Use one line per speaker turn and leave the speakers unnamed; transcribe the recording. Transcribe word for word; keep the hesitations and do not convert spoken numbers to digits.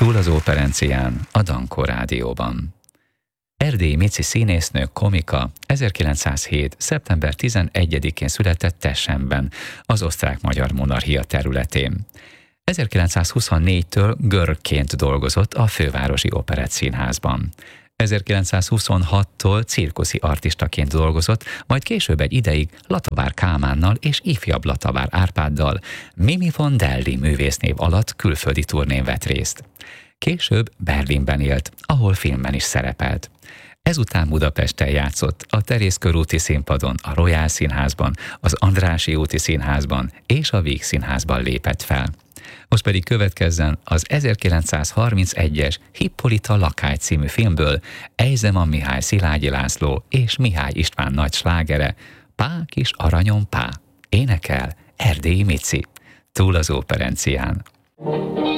Túl az Óperencián, a Dankó Rádióban. Erdélyi Mici színésznő, komika ezerkilencszázhét. szeptember tizenegyedikén született Tessenben, az osztrák-magyar monarchia területén. ezerkilencszázhuszonnégytől görögként dolgozott a Fővárosi Operettszínházban. ezerkilencszázhuszonhattól cirkuszi artistaként dolgozott, majd később egy ideig Latabár Kálmánnal és ifjabb Latabár Árpáddal, Mimi von Delli művésznév alatt külföldi turnén vett részt. Később Berlinben élt, ahol filmben is szerepelt. Ezután Budapesten játszott, a Terész körúti színpadon, a Royal Színházban, az Andrássy úti Színházban és a Víg Színházban lépett fel. Most pedig következzen az ezerkilencszázharmincegyes Hippolita lakály című filmből Ejzeman Mihály Szilágyi László és Mihály István nagy slágere, Pá kis aranyom pá, énekel Erdélyi Mici. Túl az Óperencián,